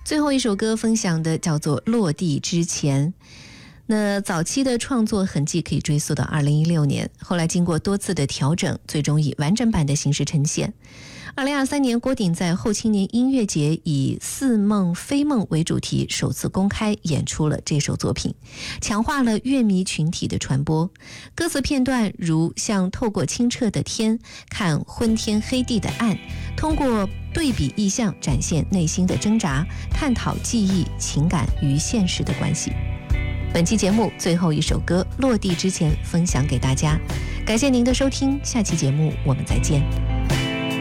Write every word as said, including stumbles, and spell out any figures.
最后一首歌分享的叫做《落地之前》。那早期的创作痕迹可以追溯到二零一六年，后来经过多次的调整，最终以完整版的形式呈现。二零二三年，郭顶在后青年音乐节以似梦非梦为主题，首次公开演出了这首作品，强化了乐迷群体的传播。歌词片段如像透过清澈的天看昏天黑地的暗，通过对比意象展现内心的挣扎，探讨记忆、情感与现实的关系。本期节目最后一首歌《落地之前》分享给大家，感谢您的收听，下期节目我们再见。